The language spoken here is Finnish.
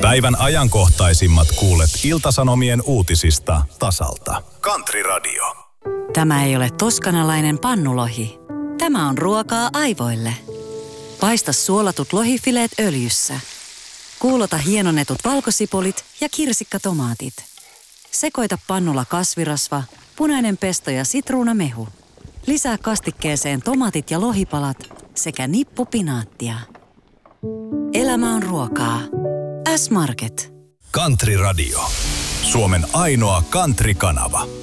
Päivän ajankohtaisimmat kuulet Ilta-Sanomien uutisista tasalta. Country Radio. Tämä ei ole toskanalainen pannulohi. Tämä on ruokaa aivoille. Paista suolatut lohifileet öljyssä. Kuulota hienonnetut valkosipulit ja kirsikkatomaatit. Sekoita pannulla kasvirasva, punainen pesto ja sitruunamehu. Lisää kastikkeeseen tomaatit ja lohipalat sekä nippu pinaattia. Elämä on ruokaa. S-Market. Country Radio. Suomen ainoa country-kanava.